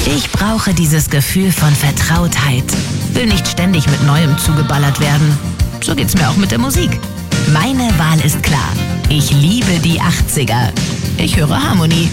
Ich brauche dieses Gefühl von Vertrautheit. Will nicht ständig mit Neuem zugeballert werden. So geht's mir auch mit der Musik. Meine Wahl ist klar. Ich liebe die 80er. Ich höre Harmonie.